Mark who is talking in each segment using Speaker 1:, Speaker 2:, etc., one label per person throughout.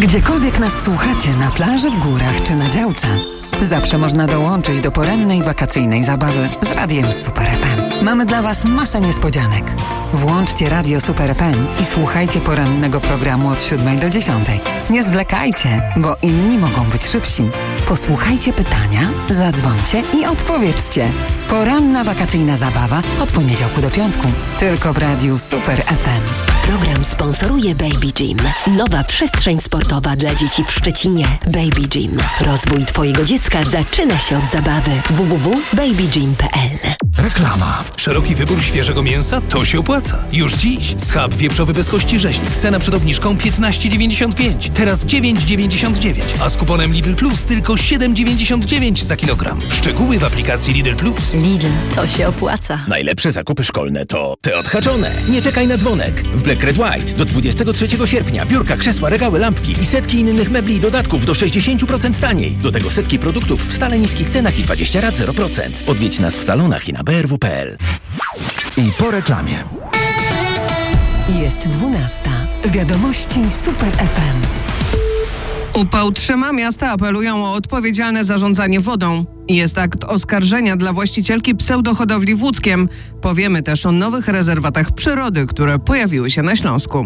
Speaker 1: Gdziekolwiek nas słuchacie, na plaży, w górach czy na działce, zawsze można dołączyć do porannej wakacyjnej zabawy z Radiem Super FM. Mamy dla Was masę niespodzianek. Włączcie Radio Super FM i słuchajcie porannego programu od 7 do 10. Nie zwlekajcie, bo inni mogą być szybsi. Posłuchajcie pytania, zadzwońcie i odpowiedzcie. Poranna wakacyjna zabawa od poniedziałku do piątku. Tylko w Radiu Super FM.
Speaker 2: Program sponsoruje Baby Gym. Nowa przestrzeń sportowa dla dzieci w Szczecinie. Baby Gym. Rozwój Twojego dziecka zaczyna się od zabawy. www.babygym.pl.
Speaker 3: Reklama.
Speaker 4: Szeroki wybór świeżego mięsa? To się opłaca. Już dziś. Schab wieprzowy bez kości rzeźnik. Cena przed obniżką 15,95. Teraz 9,99. A z kuponem Lidl Plus tylko 7,99 za kilogram. Szczegóły w aplikacji Lidl Plus.
Speaker 2: Lidl, to się opłaca.
Speaker 3: Najlepsze zakupy szkolne to te odhaczone. Nie czekaj na dzwonek. W Black Red White do 23 sierpnia biurka, krzesła, regały, lampki i setki innych mebli i dodatków do 60% taniej. Do tego setki produktów w stale niskich cenach i 20 rat 0%. Odwiedź nas w salonach i na brw.pl. I po reklamie.
Speaker 1: Jest 12. Wiadomości Super FM.
Speaker 5: Upał trzyma, miasta apelują o odpowiedzialne zarządzanie wodą. Jest akt oskarżenia dla właścicielki pseudohodowli w Łódzkiem. Powiemy też o nowych rezerwatach przyrody, które pojawiły się na Śląsku.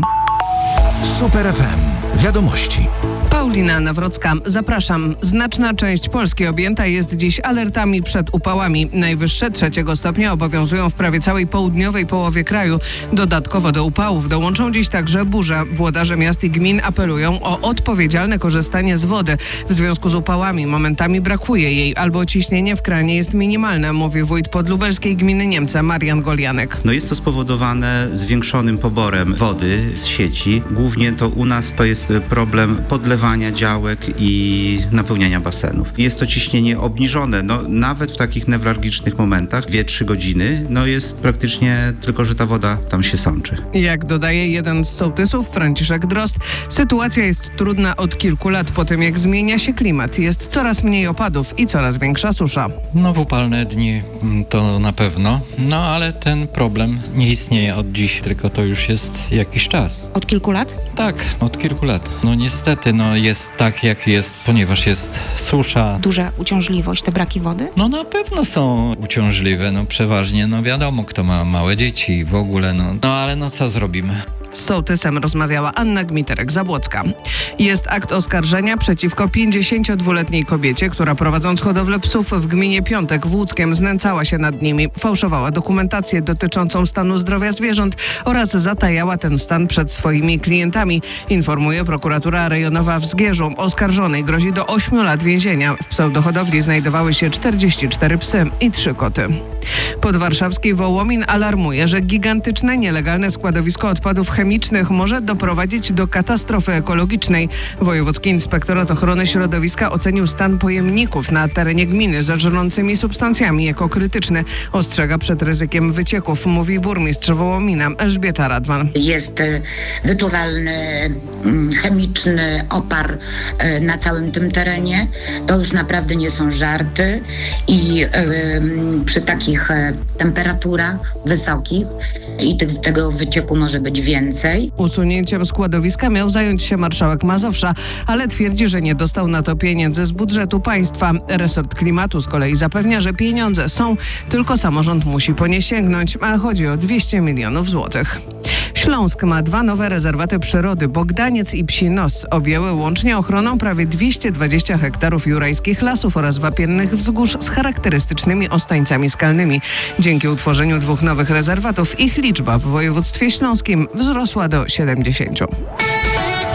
Speaker 3: Super FM. Wiadomości.
Speaker 5: Paulina Nawrocka, zapraszam. Znaczna część Polski objęta jest dziś alertami przed upałami. Najwyższe 3 stopnia obowiązują w prawie całej południowej połowie kraju. Dodatkowo do upałów dołączą dziś także burze. Włodarze miast i gmin apelują o odpowiedzialne korzystanie z wody. W związku z upałami momentami brakuje jej, albo ciśnienie w kranie jest minimalne, mówi wójt podlubelskiej gminy Niemce Marian Golianek.
Speaker 6: Jest to spowodowane zwiększonym poborem wody z sieci. Głównie to u nas to jest problem podlewania działek i napełniania basenów. Jest to ciśnienie obniżone, nawet w takich newralgicznych momentach, 2-3 godziny, jest praktycznie tylko, że ta woda tam się sączy.
Speaker 5: Jak dodaje jeden z sołtysów, Franciszek Drozd, sytuacja jest trudna od kilku lat po tym, jak zmienia się klimat. Jest coraz mniej opadów i coraz większa susza.
Speaker 7: W upalne dni to na pewno, ale ten problem nie istnieje od dziś, tylko to już jest jakiś czas.
Speaker 8: Od kilku lat?
Speaker 7: Tak, od kilku lat. Niestety, jest tak jak jest, ponieważ jest susza.
Speaker 8: Duża uciążliwość, te braki wody?
Speaker 7: Na pewno są uciążliwe, przeważnie, wiadomo, kto ma małe dzieci w ogóle, ale co zrobimy?
Speaker 5: Z sołtysem rozmawiała Anna Gmiterek-Zabłocka. Jest akt oskarżenia przeciwko 52-letniej kobiecie, która prowadząc hodowlę psów w gminie Piątek w Łódzkiem znęcała się nad nimi, fałszowała dokumentację dotyczącą stanu zdrowia zwierząt oraz zatajała ten stan przed swoimi klientami, informuje prokuratura rejonowa w Zgierzu. Oskarżonej grozi do 8 lat więzienia. W pseudohodowli znajdowały się 44 psy i 3 koty. Podwarszawski Wołomin alarmuje, że gigantyczne, nielegalne składowisko odpadów chemicznych może doprowadzić do katastrofy ekologicznej. Wojewódzki Inspektorat Ochrony Środowiska ocenił stan pojemników na terenie gminy z żrącymi substancjami jako krytyczny. Ostrzega przed ryzykiem wycieków, mówi burmistrz Wołomina Elżbieta Radwan.
Speaker 9: Jest wyczuwalny chemiczny opar na całym tym terenie. To już naprawdę nie są żarty i przy takich temperaturach wysokich i tego wycieku może być więcej.
Speaker 5: Usunięciem składowiska miał zająć się marszałek Mazowsza, ale twierdzi, że nie dostał na to pieniędzy z budżetu państwa. Resort Klimatu z kolei zapewnia, że pieniądze są, tylko samorząd musi po nie sięgnąć, a chodzi o 200 milionów złotych. Śląsk ma 2 nowe rezerwaty przyrody. Bogdaniec i Psi Nos objęły łącznie ochroną prawie 220 hektarów jurajskich lasów oraz wapiennych wzgórz z charakterystycznymi ostańcami skalnymi. Dzięki utworzeniu 2 nowych rezerwatów ich liczba w województwie śląskim wzrosła do 70.